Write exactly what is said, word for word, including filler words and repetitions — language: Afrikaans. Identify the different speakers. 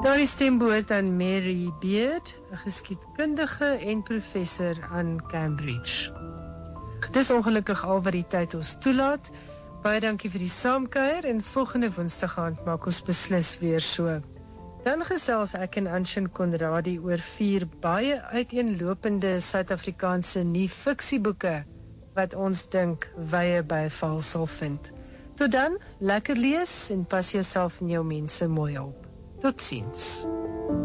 Speaker 1: Daardie stem behoort aan Mary Beard, 'n geskiedkundige en professor aan Cambridge. Dis ongelukkig al wat die tyd ons toelaat. Baie dankie vir die saamkuier en volgende woensdag aand maak ons beslis weer so. Dan gesels ek en Anshin Conradie oor vier baie uiteenlopende Suid-Afrikaanse nie-fiksieboeke wat ons dink wye byval sal vind. Tot dan, lekker lees en pas jouself en jou mense mooi op. Tot ziens.